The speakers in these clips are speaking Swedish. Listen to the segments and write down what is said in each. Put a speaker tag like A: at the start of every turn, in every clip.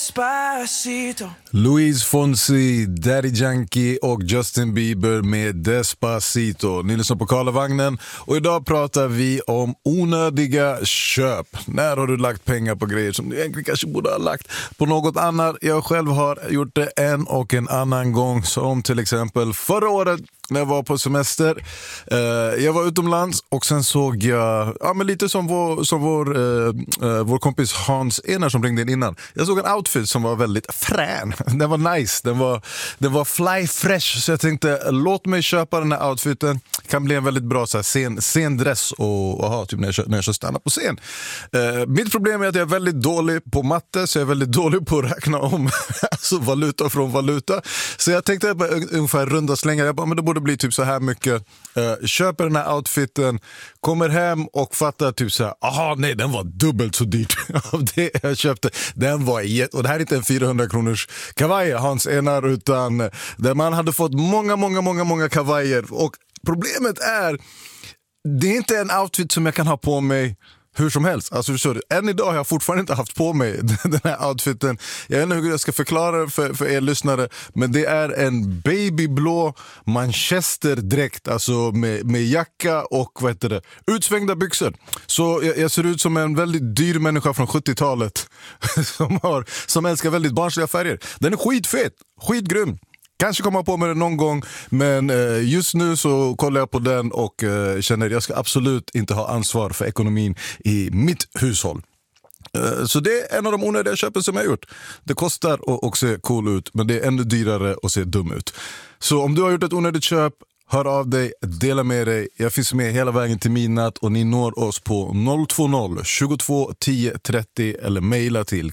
A: Despacito.
B: Luis Fonsi, Daddy Yankee och Justin Bieber med Despacito. Ni lyssnar på Karlavagnen och idag pratar vi om onödiga köp. När har du lagt pengar på grejer som du egentligen kanske borde ha lagt på något annat? Jag själv har gjort det en och en annan gång, som till exempel förra året när jag var på semester. Jag var utomlands och sen såg jag, men lite som vår kompis Hans Enar som ringde in innan. Jag såg en outfit som var väldigt frän. Den var nice, den var fly fresh, så jag tänkte låt mig köpa den här outfiten. Kan bli en väldigt bra så här, scen dress och ha typ när jag ska stanna på scen. Mitt problem är att jag är väldigt dålig på matte, så jag är väldigt dålig på att räkna om alltså valuta från valuta. Så jag tänkte ungefär runda slängar. Jag bara, men det borde bli typ så här mycket. Köper den här outfiten, kommer hem och fattar typ så här, aha nej, den var dubbelt så dyrt av det jag köpte. Den var och det här är inte en 400 kronors kavaj Hans Enar, utan där man hade fått många kavajer. Och problemet är, det är inte en outfit som jag kan ha på mig hur som helst. Alltså förstår du, än idag har jag fortfarande inte haft på mig den här outfiten. Jag vet inte hur jag ska förklara det för er lyssnare, men det är en babyblå manchesterdräkt, alltså med jacka och utsvängda byxor. Så jag ser ut som en väldigt dyr människa från 70-talet som älskar väldigt barnsliga färger. Den är skitfet, skitgrym. Kanske komma på med det någon gång, men just nu så kollar jag på den och känner att jag ska absolut inte ha ansvar för ekonomin i mitt hushåll. Så det är en av de onödiga köpen som jag har gjort. Det kostar att se cool ut, men det är ännu dyrare att se dum ut. Så om du har gjort ett onödigt köp, hör av dig, dela med dig. Jag finns med hela vägen till midnatt och ni når oss på 020 22 10 30 eller mejla till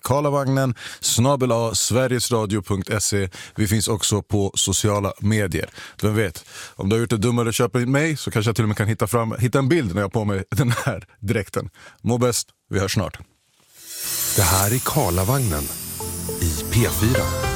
B: karlavagnen@sverigesradio.se. Vi finns också på sociala medier. Vem vet, om du har gjort ett dummare köp än mig så kanske jag till och med kan hitta en bild när jag har på mig den här dräkten. Må bäst, vi hörs snart.
C: Det här är Karlavagnen i P4.